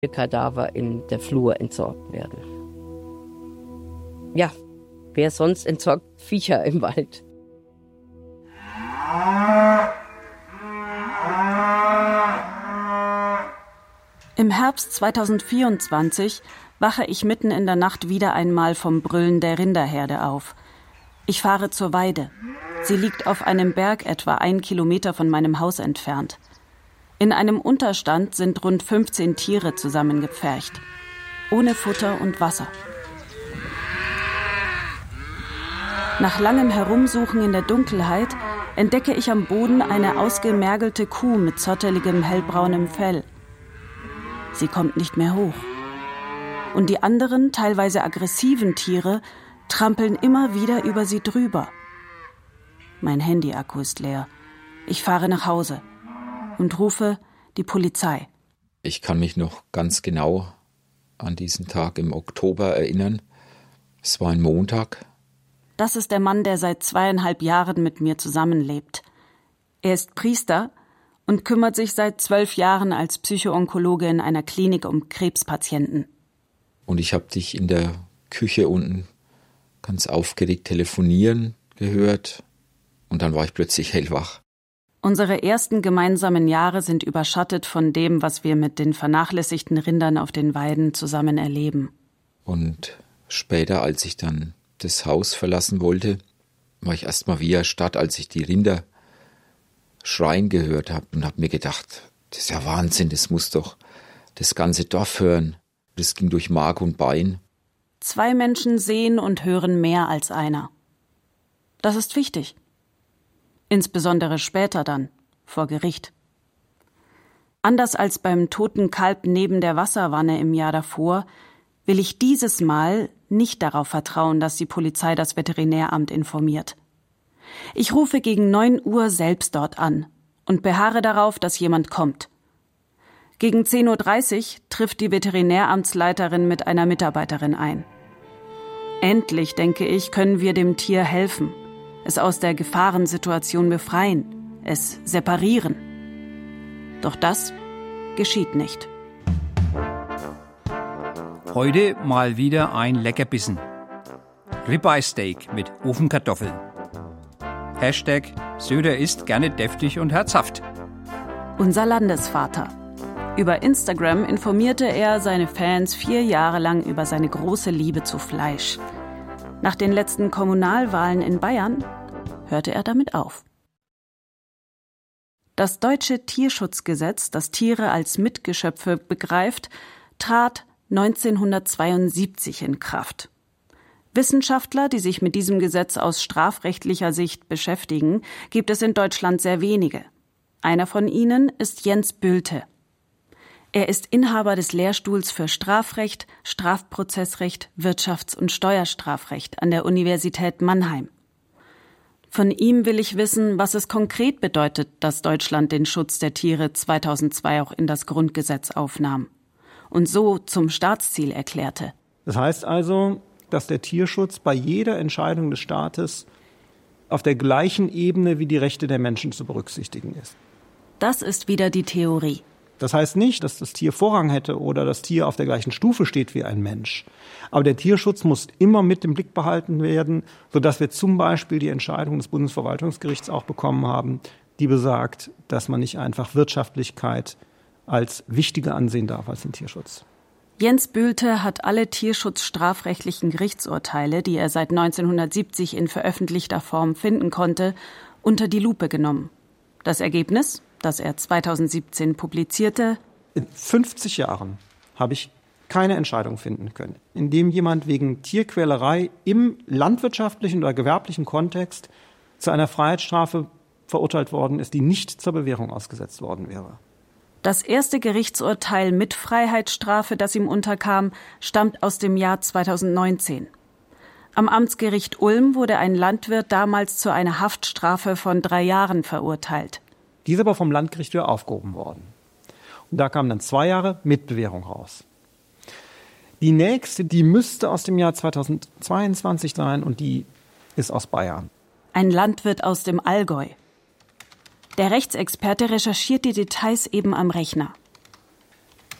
Kadaver in der Flur entsorgt werden. Ja, wer sonst entsorgt Viecher im Wald? Im Herbst 2024 wache ich mitten in der Nacht wieder einmal vom Brüllen der Rinderherde auf. Ich fahre zur Weide. Sie liegt auf einem Berg etwa 1 Kilometer von meinem Haus entfernt. In einem Unterstand sind rund 15 Tiere zusammengepfercht, ohne Futter und Wasser. Nach langem Herumsuchen in der Dunkelheit entdecke ich am Boden eine ausgemergelte Kuh mit zotteligem hellbraunem Fell. Sie kommt nicht mehr hoch. Und die anderen, teilweise aggressiven Tiere trampeln immer wieder über sie drüber. Mein Handy-Akku ist leer. Ich fahre nach Hause und rufe die Polizei. Ich kann mich noch ganz genau an diesen Tag im Oktober erinnern. Es war ein Montag. Das ist der Mann, der seit 2,5 Jahren mit mir zusammenlebt. Er ist Priester und kümmert sich seit 12 Jahren als Psychoonkologe in einer Klinik um Krebspatienten. Und ich habe dich in der Küche unten ganz aufgeregt telefonieren gehört. Und dann war ich plötzlich hellwach. Unsere ersten gemeinsamen Jahre sind überschattet von dem, was wir mit den vernachlässigten Rindern auf den Weiden zusammen erleben. Und später, als ich dann das Haus verlassen wollte, war ich erst mal wie erstarrt, als ich die Rinder schreien gehört habe und habe mir gedacht, das ist ja Wahnsinn, das muss doch das ganze Dorf hören. Das ging durch Mark und Bein. 2 Menschen sehen und hören mehr als einer. Das ist wichtig. Insbesondere später dann, vor Gericht. Anders als beim toten Kalb neben der Wasserwanne im Jahr davor, will ich dieses Mal nicht darauf vertrauen, dass die Polizei das Veterinäramt informiert. Ich rufe gegen 9 Uhr selbst dort an und beharre darauf, dass jemand kommt. Gegen 10.30 Uhr trifft die Veterinäramtsleiterin mit einer Mitarbeiterin ein. Endlich, denke ich, können wir dem Tier helfen, es aus der Gefahrensituation befreien, es separieren. Doch das geschieht nicht. Heute mal wieder ein Leckerbissen. Ribeye-Steak mit Ofenkartoffeln. Hashtag Söder isst gerne deftig und herzhaft. Unser Landesvater. Über Instagram informierte er seine Fans 4 Jahre lang über seine große Liebe zu Fleisch. Nach den letzten Kommunalwahlen in Bayern hörte er damit auf. Das deutsche Tierschutzgesetz, das Tiere als Mitgeschöpfe begreift, trat 1972 in Kraft. Wissenschaftler, die sich mit diesem Gesetz aus strafrechtlicher Sicht beschäftigen, gibt es in Deutschland sehr wenige. Einer von ihnen ist Jens Bülte. Er ist Inhaber des Lehrstuhls für Strafrecht, Strafprozessrecht, Wirtschafts- und Steuerstrafrecht an der Universität Mannheim. Von ihm will ich wissen, was es konkret bedeutet, dass Deutschland den Schutz der Tiere 2002 auch in das Grundgesetz aufnahm und so zum Staatsziel erklärte. Das heißt also, dass der Tierschutz bei jeder Entscheidung des Staates auf der gleichen Ebene wie die Rechte der Menschen zu berücksichtigen ist. Das ist wieder die Theorie. Das heißt nicht, dass das Tier Vorrang hätte oder das Tier auf der gleichen Stufe steht wie ein Mensch. Aber der Tierschutz muss immer mit im Blick behalten werden, sodass wir zum Beispiel die Entscheidung des Bundesverwaltungsgerichts auch bekommen haben, die besagt, dass man nicht einfach Wirtschaftlichkeit als wichtiger ansehen darf als den Tierschutz. Jens Bülte hat alle tierschutzstrafrechtlichen Gerichtsurteile, die er seit 1970 in veröffentlichter Form finden konnte, unter die Lupe genommen. Das Ergebnis, das er 2017 publizierte: In 50 Jahren habe ich keine Entscheidung finden können, in dem jemand wegen Tierquälerei im landwirtschaftlichen oder gewerblichen Kontext zu einer Freiheitsstrafe verurteilt worden ist, die nicht zur Bewährung ausgesetzt worden wäre. Das erste Gerichtsurteil mit Freiheitsstrafe, das ihm unterkam, stammt aus dem Jahr 2019. Am Amtsgericht Ulm wurde ein Landwirt damals zu einer Haftstrafe von 3 Jahren verurteilt. Die ist aber vom Landgericht wieder aufgehoben worden. Und da kamen dann 2 Jahre mit Bewährung raus. Die nächste, die müsste aus dem Jahr 2022 sein und die ist aus Bayern. Ein Landwirt aus dem Allgäu. Der Rechtsexperte recherchiert die Details eben am Rechner.